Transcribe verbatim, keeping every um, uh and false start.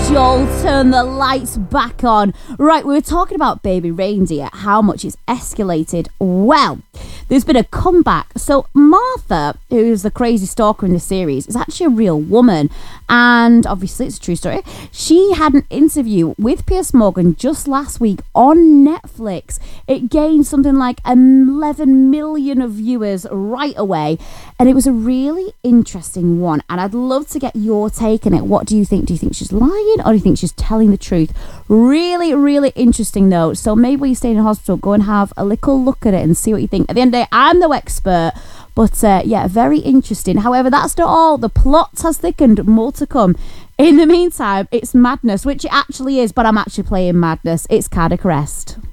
Joel, turn the lights back on. Right, we were talking about Baby Reindeer, how much it's escalated. Well, there's been a comeback. So Martha, who's the crazy stalker in the series, is actually a real woman. And obviously it's a true story. She had an interview with Piers Morgan just last week on Netflix. It gained something like eleven million of viewers right away. And it was a really interesting one. And I'd love to get your take on it. What do you think? Do you think she's lying or do you think she's telling the truth? Really, really interesting though. So maybe when you stay in hospital, go and have a little look at it and see what you think. At the end of the day, I'm no expert, but uh, yeah, very interesting. However, that's not all. The plot has thickened, more to come. In the meantime, it's madness, which it actually is, but I'm actually playing madness. It's cardiac arrest.